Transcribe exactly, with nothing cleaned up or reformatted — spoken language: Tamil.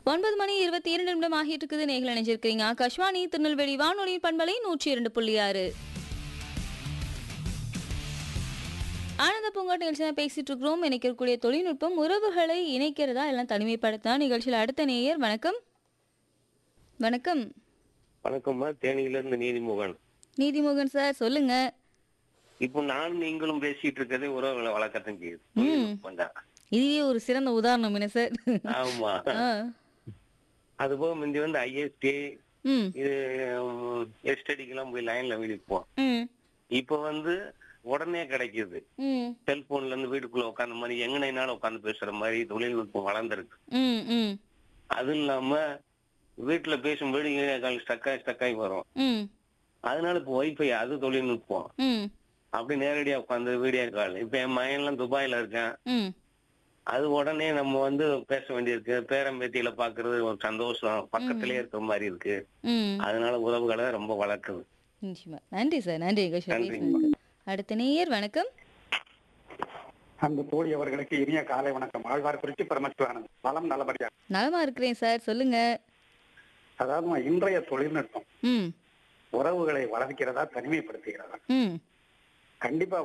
ஒன்பது மணி இருபத்தி இரண்டு நிமிடம் ஆகிட்டு இருக்குது. நேர்கள் இணைஞ்சிருக்கீங்க ஆகாஷ்வாணி திருநெல்வேலி வானொலி பண்பலை நூற்றி இரண்டு புள்ளி ஆறு. ஆனந்த பூங்காட் நிகழ்ச்சி தான் பேசிட்டு இருக்கிறோம். இணைக்கக்கூடிய தொழில்நுட்பம் உறவுகளை இணைக்கிறதா எல்லாம் தனிமைப்படுத்தா? நிகழ்ச்சியில் அடுத்த நேயர் வணக்கம். வணக்கம். வணக்கம்மா, தேனியிலிருந்து நீதிமோகன். நீதிமோகன் சார் சொல்லுங்க. இப்போ நான் நீங்களும் பேசிட்டு இருக்கிறதே உறவுகளை வளர்க்கத்தான் செய்யுது. ம் தொழில்நுட்பம் தான். இதுவே ஒரு சிறந்த உதாரணம் என்ன சார்? ஆமா. ஆ. அது போக முந்தி வந்து ஐஎஸ்டி ம் இது எஸ்டடிக்கெல்லாம் போய் லைன்ல விழிப்போம். ம் இப்போ வந்து உடனே கிடைக்குது. ம் செல்போன்ல இருந்து வீட்டுக்குள்ள உட்கார்ந்த மாதிரி எங்கனைனாலும் உட்கார்ந்து பேசுற மாதிரி தொழில்நுட்பம் வளர்ந்துருக்கு. ம் ம் அது இல்லாம வீட்டுல பேசும்போது கால் ஸ்டக்காய் ஸ்டக்காய் வரும். ம் அதனால இப்போ வைஃபை அது தொழில்நுட்பம். ம் அப்படி நேரடியா உட்காந்து வீடியோ கால். இப்ப என் மகன்லாம் துபாயில இருக்கேன். ம் அது உடனே நம்ம வந்து பேச வேண்டியிருக்கு. பேரம்பேத்தியில பாக்குறது ஒரு சந்தோஷம், பக்கத்திலே இருக்கிற மாதிரி இருக்கு. ம் அதனால உறவுகளை ரொம்ப வளர்க்குது. நிச்சயமா. நன்றி சார். நன்றி நிகழ்ச்சியில் நன்றிங்கம்மா. பேசுனதுக்கு. அடுத்த நேயர் வணக்கம். அந்த தோழி அவர்களுக்கு இனிய காலை வணக்கம். ஆழ்வார் குறிச்சி பரமசிவானந்த். நலம் நல்லபடியா. நலமா இருக்கிறேன் சார். சொல்லுங்க. அதாவது இன்றைய தொழில்நுட்பம் ம் உறவுகளை வளர்க்கிறதா தனிமைப்படுத்துகிறதா? ம் கண்டிப்பா